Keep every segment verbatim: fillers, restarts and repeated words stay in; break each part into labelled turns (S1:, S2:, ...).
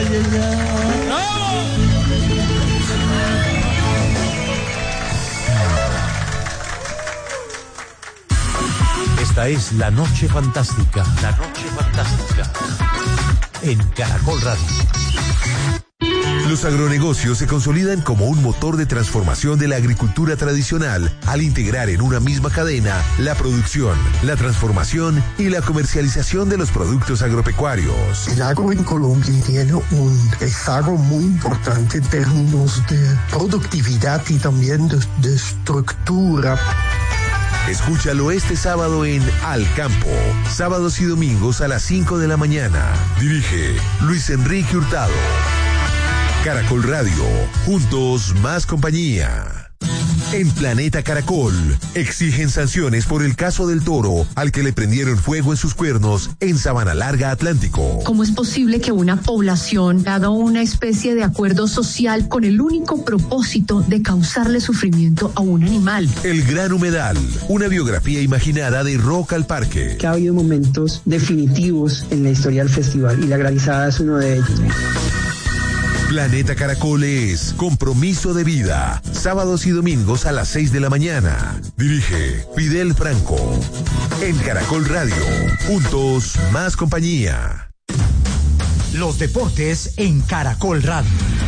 S1: ay, ay, ay. ¡Bravo!
S2: Esta es La Noche Fantástica. La Noche Fantástica. En Caracol Radio.
S3: Los agronegocios se consolidan como un motor de transformación de la agricultura tradicional al integrar en una misma cadena la producción, la transformación y la comercialización de los productos agropecuarios.
S4: El agro en Colombia tiene un rezago muy importante en términos de productividad y también de, de estructura.
S3: Escúchalo este sábado en Al Campo, sábados y domingos a las cinco de la mañana. Dirige Luis Enrique Hurtado. Caracol Radio, juntos más compañía. En Planeta Caracol, exigen sanciones por el caso del toro al que le prendieron fuego en sus cuernos en Sabana Larga, Atlántico.
S5: ¿Cómo es posible que una población haga una especie de acuerdo social con el único propósito de causarle sufrimiento a un animal?
S3: El Gran Humedal, una biografía imaginada de Rock al Parque.
S6: Que ha habido momentos definitivos en la historia del festival y la granizada es uno de ellos.
S3: Planeta Caracol es compromiso de vida. Sábados y domingos a las seis de la mañana. Dirige Fidel Franco. En Caracol Radio. Juntos, más compañía.
S2: Los deportes en Caracol Radio.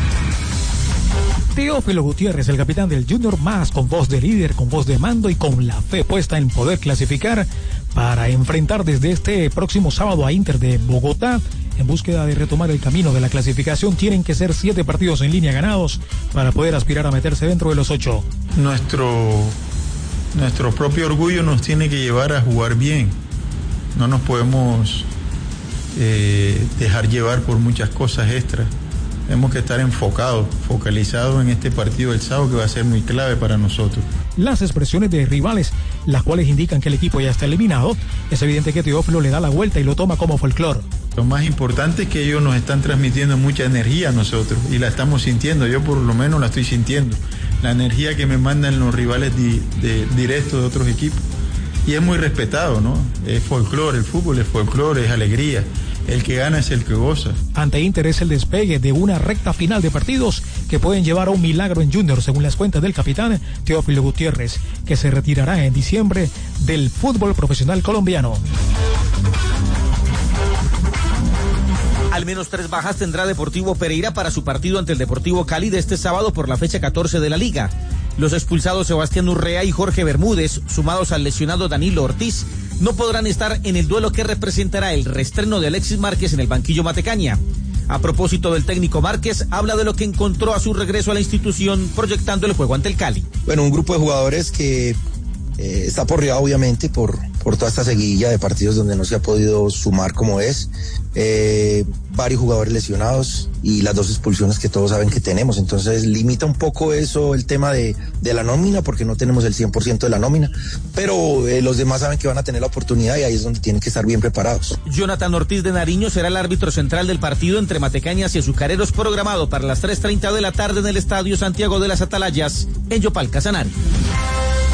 S7: Teófilo Gutiérrez, el capitán del Junior, más con voz de líder, con voz de mando y con la fe puesta en poder clasificar para enfrentar desde este próximo sábado a Inter de Bogotá. En búsqueda de retomar el camino de la clasificación, tienen que ser siete partidos en línea ganados para poder aspirar a meterse dentro de los ocho.
S8: Nuestro, nuestro propio orgullo nos tiene que llevar a jugar bien. No nos podemos eh, dejar llevar por muchas cosas extras. Tenemos que estar enfocados, focalizados en este partido del sábado que va a ser muy clave para nosotros.
S7: Las expresiones de rivales, las cuales indican que el equipo ya está eliminado, es evidente que Teófilo le da la vuelta y lo toma como folclore.
S8: Lo más importante es que ellos nos están transmitiendo mucha energía a nosotros y la estamos sintiendo, yo por lo menos la estoy sintiendo, la energía que me mandan los rivales di, de, directos de otros equipos. Y es muy respetado, ¿no? Es folclore, el fútbol es folclore, es alegría. El que gana es el que goza.
S7: Ante Inter es el despegue de una recta final de partidos que pueden llevar a un milagro en Junior, según las cuentas del capitán Teófilo Gutiérrez, que se retirará en diciembre del fútbol profesional colombiano.
S9: Al menos tres bajas tendrá Deportivo Pereira para su partido ante el Deportivo Cali de este sábado por la fecha catorce de la Liga. Los expulsados Sebastián Urrea y Jorge Bermúdez, sumados al lesionado Danilo Ortiz, no podrán estar en el duelo que representará el reestreno de Alexis Márquez en el banquillo matecaña. A propósito del técnico Márquez, habla de lo que encontró a su regreso a la institución proyectando el juego ante el Cali.
S10: Bueno, un grupo de jugadores que eh, está aporreado obviamente por, por toda esta seguidilla de partidos donde no se ha podido sumar como es. Eh, varios jugadores lesionados y las dos expulsiones que todos saben que tenemos, entonces limita un poco eso el tema de, de la nómina porque no tenemos el cien por ciento de la nómina, pero eh, los demás saben que van a tener la oportunidad y ahí es donde tienen que estar bien preparados.
S9: Jonathan Ortiz de Nariño será el árbitro central del partido entre Matecañas y Azucareros, programado para las tres treinta de la tarde en el Estadio Santiago de las Atalayas en Yopal, Casanare.